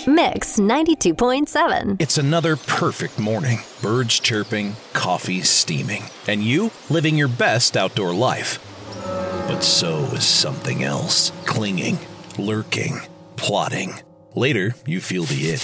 Mix 92.7. It's another perfect morning. Birds chirping, coffee steaming, and you living your best outdoor life. But so is something else. Clinging, lurking, plotting. Later, you feel the itch.